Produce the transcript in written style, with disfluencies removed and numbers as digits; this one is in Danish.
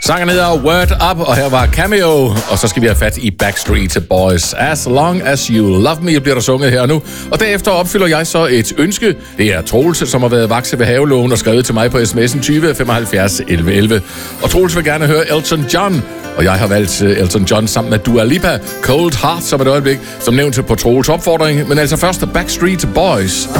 Sangen hedder Word Up, og her var Cameo, og så skal vi have fat i Backstreet Boys. As Long As You Love Me bliver der sunget her nu, og derefter opfylder jeg så et ønske. Det er Troels, som har været vakse ved havelågen og skrevet til mig på sms'en 20 75 11 11. Og Troels vil gerne høre Elton John, og jeg har valgt Elton John sammen med Dua Lipa, Cold Heart som et øjeblik, som nævnt på Troels opfordring, men altså først Backstreet Boys.